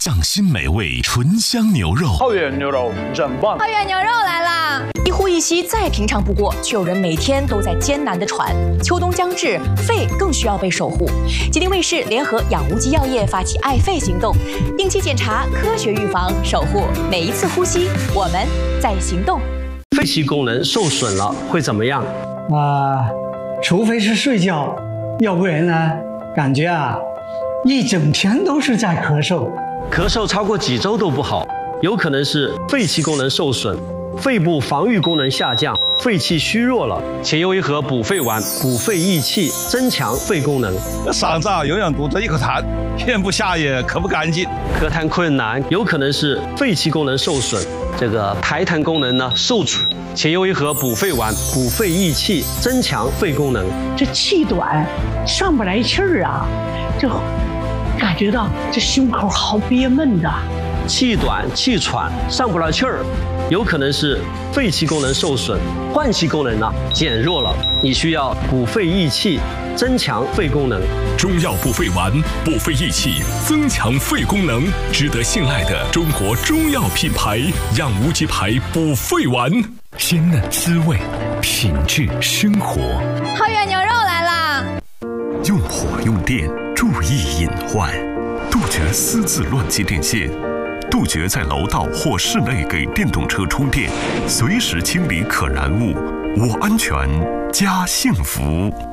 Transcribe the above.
匠心美味醇香牛肉。 浩远牛肉真棒！ 浩远牛肉来啦！一呼一吸再平常不过，却有人每天都在艰难地喘。秋冬将至，肺更需要被守护。吉林卫视联合养无极药业发起爱肺行动，定期检查，科学预防，守护每一次呼吸。我们在行动。 肺气功能受损了会怎么样？ 除非是睡觉，要不然呢，感觉一整天都是在咳嗽。 咳嗽超过几周都不好，有可能是肺气功能受损，肺部防御功能下降，肺气虚弱了。且用一盒补肺丸，补肺益气，增强肺功能。 嗓子永远堵着一口痰，咽不下也咳不干净。 咳痰困难，有可能是肺气功能受损，这个排痰功能呢受阻。且用一盒补肺丸，补肺益气，增强肺功能。 这气短，上不来气儿啊，就感觉到这胸口好憋闷的。 气短、气喘、上不来气儿，有可能是肺气功能受损，换气功能减弱了。你需要补肺益气，增强肺功能。 中药补肺丸，补肺益气，增强肺功能，值得信赖的中国中药品牌养无极牌补肺丸，鲜嫩滋味，品质生活。 浩远牛肉来啦！ 用火用电，注意隐患，杜绝私自乱接电线，杜绝在楼道或室内给电动车充电，随时清理可燃物。我安全，家幸福。